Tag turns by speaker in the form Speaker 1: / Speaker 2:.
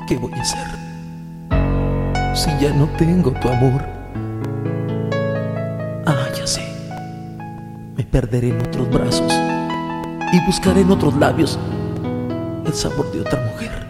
Speaker 1: ¿Qué voy a hacer si ya no tengo tu amor? Ya sé. Me perderé en otros brazos y buscaré en otros labios el sabor de otra mujer.